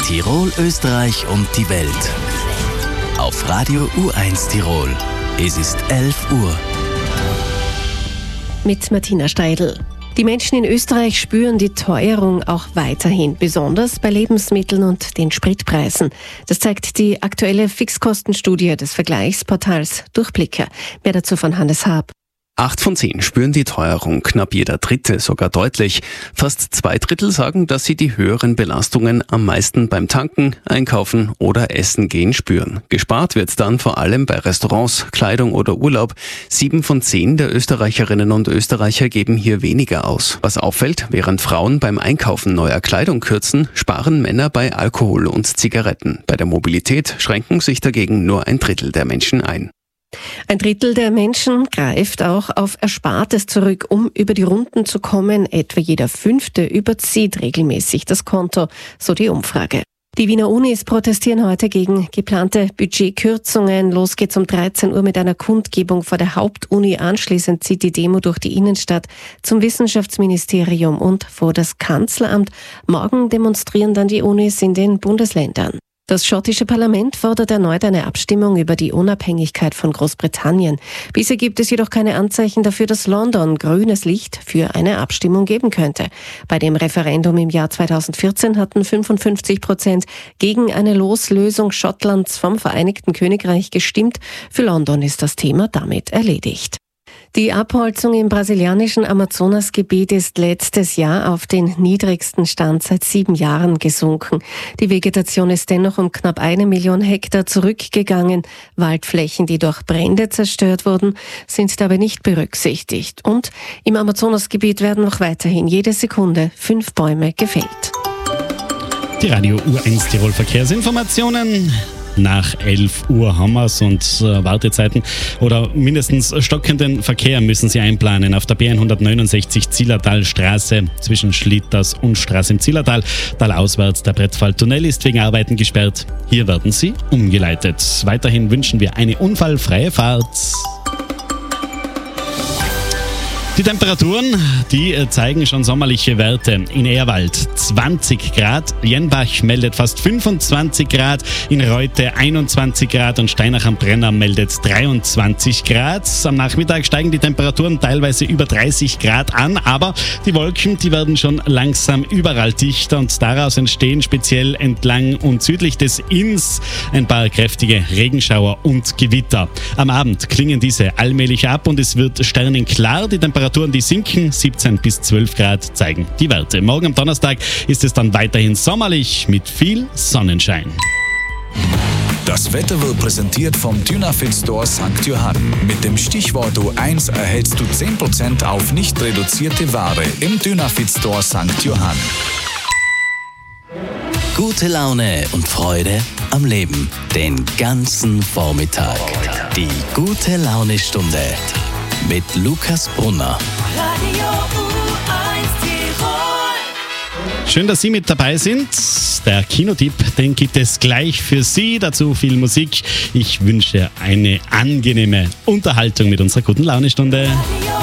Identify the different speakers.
Speaker 1: Tirol, Österreich und die Welt. Auf Radio U1 Tirol. Es ist 11 Uhr.
Speaker 2: Mit Martina Steidl. Die Menschen in Österreich spüren die Teuerung auch weiterhin, besonders bei Lebensmitteln und den Spritpreisen. Das zeigt die aktuelle Fixkostenstudie des Vergleichsportals Durchblicke. Mehr dazu von Hannes Haab.
Speaker 3: 8 von 10 spüren die Teuerung, knapp jeder Dritte sogar deutlich. Fast 2/3 sagen, dass sie die höheren Belastungen am meisten beim Tanken, Einkaufen oder Essen gehen spüren. Gespart wird dann vor allem bei Restaurants, Kleidung oder Urlaub. 7 von 10 der Österreicherinnen und Österreicher geben hier weniger aus. Was auffällt, während Frauen beim Einkaufen neuer Kleidung kürzen, sparen Männer bei Alkohol und Zigaretten. Bei der Mobilität schränken sich dagegen nur 1/3 der Menschen ein.
Speaker 2: 1/3 der Menschen greift auch auf Erspartes zurück, um über die Runden zu kommen. Etwa jeder 5. überzieht regelmäßig das Konto, so die Umfrage. Die Wiener Unis protestieren heute gegen geplante Budgetkürzungen. Los geht's um 13 Uhr mit einer Kundgebung vor der Hauptuni. Anschließend zieht die Demo durch die Innenstadt zum Wissenschaftsministerium und vor das Kanzleramt. Morgen demonstrieren dann die Unis in den Bundesländern. Das schottische Parlament fordert erneut eine Abstimmung über die Unabhängigkeit von Großbritannien. Bisher gibt es jedoch keine Anzeichen dafür, dass London grünes Licht für eine Abstimmung geben könnte. Bei dem Referendum im Jahr 2014 hatten 55% gegen eine Loslösung Schottlands vom Vereinigten Königreich gestimmt. Für London ist das Thema damit erledigt. Die Abholzung im brasilianischen Amazonasgebiet ist letztes Jahr auf den niedrigsten Stand seit 7 Jahren gesunken. Die Vegetation ist dennoch um knapp 1 Million Hektar zurückgegangen. Waldflächen, die durch Brände zerstört wurden, sind dabei nicht berücksichtigt. Und im Amazonasgebiet werden noch weiterhin jede Sekunde 5 Bäume gefällt.
Speaker 4: Die Radio U1 Tirol Verkehrsinformationen. Nach 11 Uhr haben wir es und Wartezeiten oder mindestens stockenden Verkehr müssen Sie einplanen. Auf der B169 Zillertalstraße zwischen Schlitters und Straße im Zillertal. Talauswärts der Brettfalltunnel ist wegen Arbeiten gesperrt. Hier werden Sie umgeleitet. Weiterhin wünschen wir eine unfallfreie Fahrt. Die Temperaturen, die zeigen schon sommerliche Werte. In Ehrwald 20 Grad, Jenbach meldet fast 25 Grad, in Reute 21 Grad und Steinach am Brenner meldet 23 Grad. Am Nachmittag steigen die Temperaturen teilweise über 30 Grad an, aber die Wolken, die werden schon langsam überall dichter und daraus entstehen speziell entlang und südlich des Inns ein paar kräftige Regenschauer und Gewitter. Am Abend klingen diese allmählich ab und es wird sternenklar. Die Temperaturen, die sinken, 17 bis 12 Grad zeigen die Werte. Morgen am Donnerstag ist es dann weiterhin sommerlich mit viel Sonnenschein.
Speaker 5: Das Wetter wird präsentiert vom Dynafit Store St. Johann. Mit dem Stichwort U1 erhältst du 10% auf nicht reduzierte Ware im Dynafit Store St. Johann.
Speaker 1: Gute Laune und Freude am Leben. Den ganzen Vormittag. Die Gute-Laune-Stunde mit Lukas Brunner.
Speaker 6: Radio U1 Tirol.
Speaker 4: Schön, dass Sie mit dabei sind. Der Kinotipp, den gibt es gleich für Sie. Dazu viel Musik. Ich wünsche eine angenehme Unterhaltung mit unserer Guten-Laune-Stunde.